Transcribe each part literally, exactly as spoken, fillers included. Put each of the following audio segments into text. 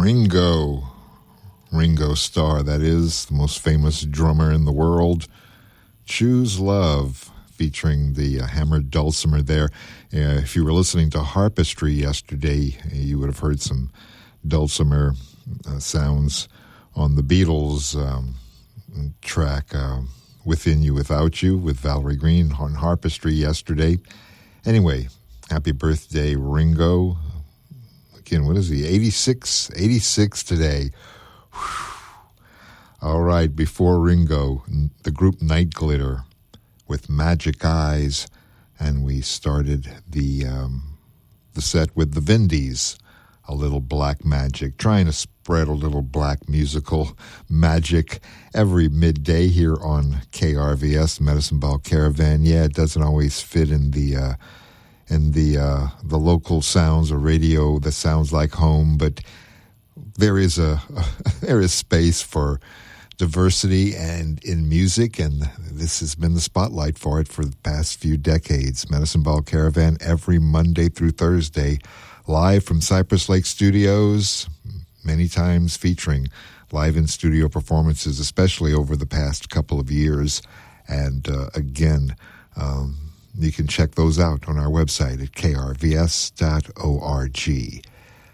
Ringo. Ringo Starr, that is, the most famous drummer in the world. Choose Love, featuring the uh, hammered dulcimer there. Uh, if you were listening to Harpistry yesterday, you would have heard some dulcimer uh, sounds on the Beatles um, track, uh, Within You, Without You, with Valerie Green on Harpistry yesterday. Anyway, happy birthday, Ringo. Again, what is he? eighty-six, eighty-six today. Whew. All right, before Ringo, the group Night Glitter with Magic Eyes, and we started the um, the set with the Vindies, A Little Black Magic, trying to spread a little black musical magic every midday here on K R V S, Medicine Ball Caravan. Yeah, it doesn't always fit in the uh, in the uh, the local sounds or radio that sounds like home, but there is a there is space for diversity and in music, and this has been the spotlight for it for the past few decades. Medicine Ball Caravan every Monday through Thursday, live from Cypress Lake Studios, many times featuring live in studio performances, especially over the past couple of years. And uh, again, um, you can check those out on our website at k r v s dot org.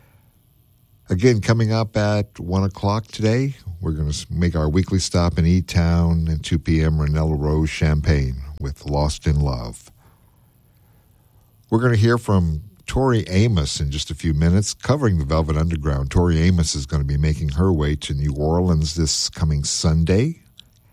Again, coming up at one o'clock today, we're going to make our weekly stop in E-Town, and two p.m. Ranella Rose Champagne with Lost in Love. We're going to hear from Tori Amos in just a few minutes, covering the Velvet Underground. Tori Amos is going to be making her way to New Orleans this coming Sunday.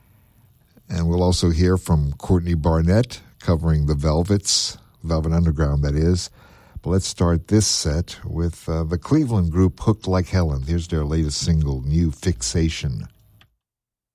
And we'll also hear from Courtney Barnett, covering the Velvets, Velvet Underground, that is. But let's start this set with uh, the Cleveland group Hooked Like Helen. Here's their latest single, New Fixation.